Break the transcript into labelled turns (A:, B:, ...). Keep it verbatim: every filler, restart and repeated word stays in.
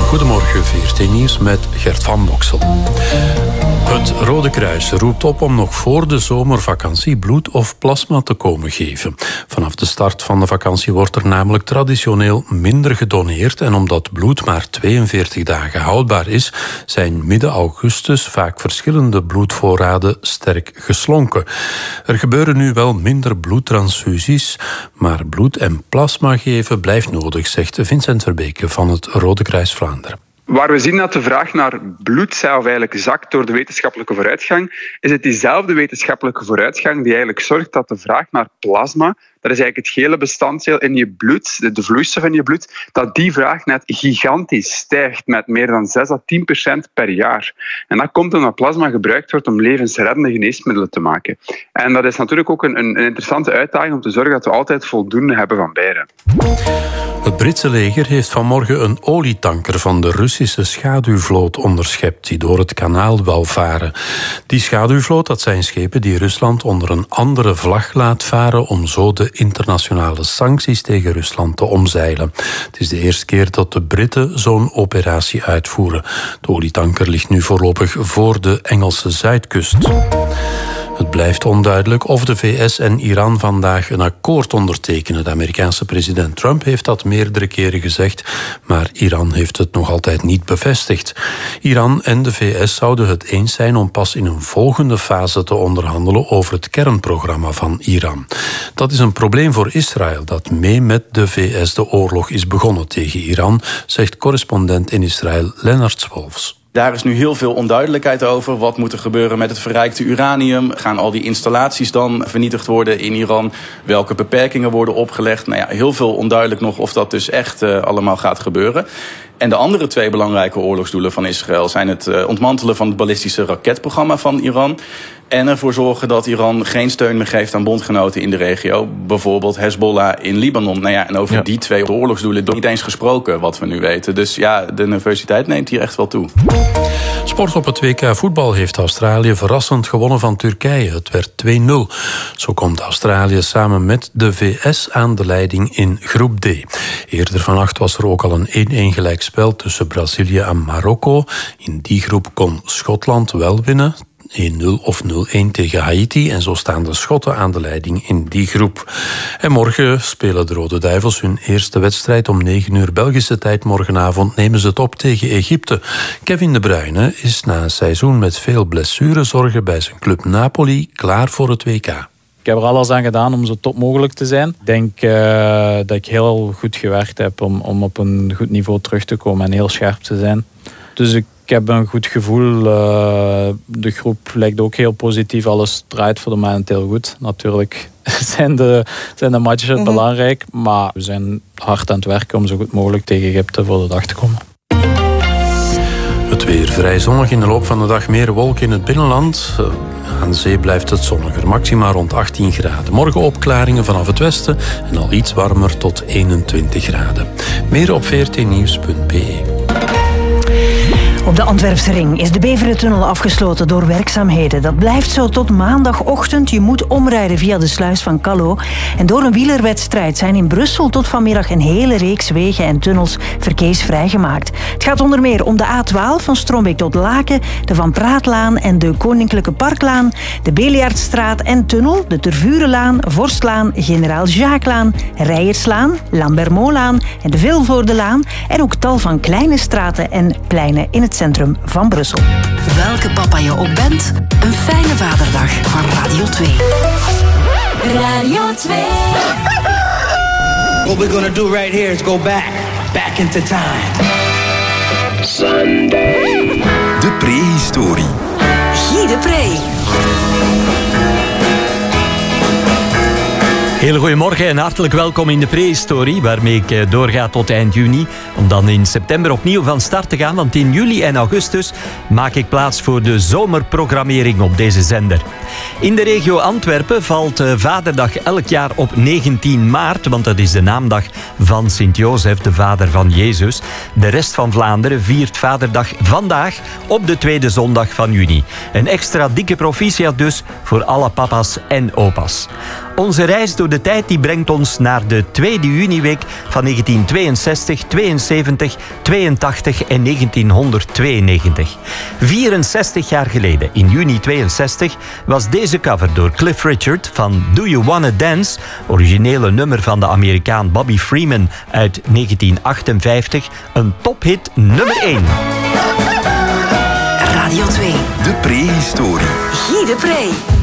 A: Goedemorgen, V R T Nieuws met Gert van Boksel. Het Rode Kruis roept op om nog voor de zomervakantie bloed of plasma te komen geven. Vanaf de start van de vakantie wordt er namelijk traditioneel minder gedoneerd en omdat bloed maar tweeënveertig dagen houdbaar is, zijn midden augustus vaak verschillende bloedvoorraden sterk geslonken. Er gebeuren nu wel minder bloedtransfusies, maar bloed en plasma geven blijft nodig, zegt Vincent Verbeke van het Rode Kruis Vlaanderen.
B: Waar we zien dat de vraag naar bloedcijfer eigenlijk zakt door de wetenschappelijke vooruitgang, is het diezelfde wetenschappelijke vooruitgang die eigenlijk zorgt dat de vraag naar plasma, dat is eigenlijk het gele bestanddeel in je bloed, de vloeistof in je bloed, dat die vraag net gigantisch stijgt met meer dan zes à tien procent per jaar. En dat komt omdat plasma gebruikt wordt om levensreddende geneesmiddelen te maken. En dat is natuurlijk ook een, een interessante uitdaging om te zorgen dat we altijd voldoende hebben van beide.
A: Het Britse leger heeft vanmorgen een olietanker van de Russische schaduwvloot onderschept die door het kanaal wou varen. Die schaduwvloot, dat zijn schepen die Rusland onder een andere vlag laat varen om zo de internationale sancties tegen Rusland te omzeilen. Het is de eerste keer dat de Britten zo'n operatie uitvoeren. De olietanker ligt nu voorlopig voor de Engelse zuidkust. Het blijft onduidelijk of de V S en Iran vandaag een akkoord ondertekenen. De Amerikaanse president Trump heeft dat meerdere keren gezegd, maar Iran heeft het nog altijd niet bevestigd. Iran en de V S zouden het eens zijn om pas in een volgende fase te onderhandelen over het kernprogramma van Iran. Dat is een probleem voor Israël, dat mee met de V S de oorlog is begonnen tegen Iran, zegt correspondent in Israël Lennart Swolfs.
C: Daar is nu heel veel onduidelijkheid over. Wat moet er gebeuren met het verrijkte uranium? Gaan al die installaties dan vernietigd worden in Iran? Welke beperkingen worden opgelegd? Nou ja, heel veel onduidelijk nog of dat dus echt uh, allemaal gaat gebeuren. En de andere twee belangrijke oorlogsdoelen van Israël zijn het uh, ontmantelen van het ballistische raketprogramma van Iran en ervoor zorgen dat Iran geen steun meer geeft aan bondgenoten in de regio. Bijvoorbeeld Hezbollah in Libanon. Nou ja, en over ja. die twee oorlogsdoelen is niet eens gesproken, wat we nu weten. Dus ja, de nervositeit neemt hier echt wel toe.
A: Sport op het W K voetbal heeft Australië verrassend gewonnen van Turkije. Het werd twee nul. Zo komt Australië samen met de V S aan de leiding in groep D. Eerder vannacht was er ook al een één-één gelijkspel tussen Brazilië en Marokko. In die groep kon Schotland wel winnen. één nul of nul-één tegen Haiti. En zo staan de Schotten aan de leiding in die groep. En morgen spelen de Rode Duivels hun eerste wedstrijd om negen uur Belgische tijd. Morgenavond nemen ze het op tegen Egypte. Kevin De Bruyne is na een seizoen met veel blessurezorgen bij zijn club Napoli klaar voor het W K.
D: Ik heb er alles aan gedaan om zo top mogelijk te zijn. Ik denk uh, dat ik heel goed gewerkt heb om, om op een goed niveau terug te komen en heel scherp te zijn. Dus ik Ik heb een goed gevoel. Uh, de groep lijkt ook heel positief. Alles draait voor de moment heel goed. Natuurlijk zijn de, zijn de matchen mm-hmm. belangrijk. Maar we zijn hard aan het werken om zo goed mogelijk tegen Egypte voor de dag te komen.
A: Het weer vrij zonnig. In de loop van de dag meer wolken in het binnenland. Aan zee blijft het zonniger. Maxima rond achttien graden. Morgen opklaringen vanaf het westen. En al iets warmer tot eenentwintig graden. Meer op v r t nieuws punt b e.
E: Op de Antwerpse ring is de Beverentunnel afgesloten door werkzaamheden. Dat blijft zo tot maandagochtend. Je moet omrijden via de sluis van Callo. En door een wielerwedstrijd zijn in Brussel tot vanmiddag een hele reeks wegen en tunnels verkeersvrij gemaakt. Het gaat onder meer om de A twaalf van Strombeek tot Laken, de Van Praatlaan en de Koninklijke Parklaan, de Beliardstraat en tunnel, de Tervurenlaan, Vorstlaan, Generaal Jacqueslaan, Rijerslaan, Lambermolaan en de Vilvoordelaan en ook tal van kleine straten en pleinen in het centrum van Brussel.
F: Welke papa je ook bent, een fijne vaderdag van Radio twee.
G: Radio twee.
H: What we're gonna do right here is go back, back into time.
G: Sunday.
I: De prehistorie.
F: Guy de Pre.
J: Heel goedemorgen en hartelijk welkom in de prehistorie, waarmee ik doorga tot eind juni, om dan in september opnieuw van start te gaan, want in juli en augustus maak ik plaats voor de zomerprogrammering op deze zender. In de regio Antwerpen valt Vaderdag elk jaar op negentien maart, want dat is de naamdag van Sint-Jozef, de vader van Jezus. De rest van Vlaanderen viert Vaderdag vandaag op de tweede zondag van juni. Een extra dikke proficiat dus voor alle papa's en opa's. Onze reis door de tijd die brengt ons naar de tweede juniweek van negentien tweeënzestig, tweeënzeventig, tweeëntachtig en negentienhonderdtweeënnegentig. vierenzestig jaar geleden, in juni tweeënzestig, was deze cover door Cliff Richard van Do You Wanna Dance, originele nummer van de Amerikaan Bobby Freeman uit negentien achtenvijftig, een tophit nummer één.
F: Radio twee.
I: De prehistorie.
F: Guy de Pre.